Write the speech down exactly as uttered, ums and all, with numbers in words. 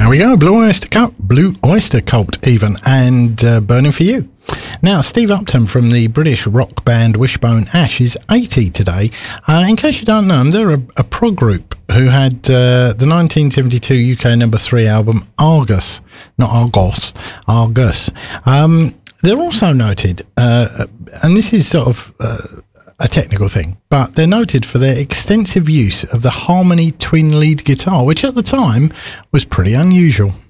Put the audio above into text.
There we go, Blue Oyster Cult, Blue Oyster Cult even, and uh, Burning for You. Now, Steve Upton from the British rock band Wishbone Ash is eighty today. Uh, in case you don't know them, they're a, a prog group who had uh, the nineteen seventy-two U K number three album Argus, not Argos, Argus. Um, they're also noted, uh, and this is sort of uh, a technical thing, but they're noted for their extensive use of the Harmony twin lead guitar, which at the time was pretty unusual.